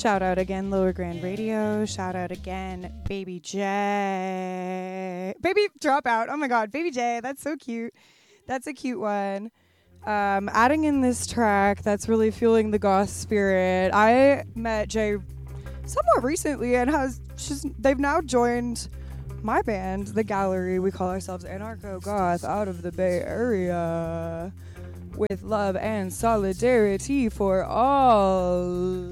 Shout out again, Lower Grand Radio. Shout out again, Baby J. Baby Dropout. Oh my God, Baby J. That's so cute. That's a cute one. Adding in this track that's really fueling the goth spirit. I met Jay somewhat recently and they've now joined my band, The Gallery. We call ourselves Anarcho Goth out of the Bay Area with love and solidarity for all.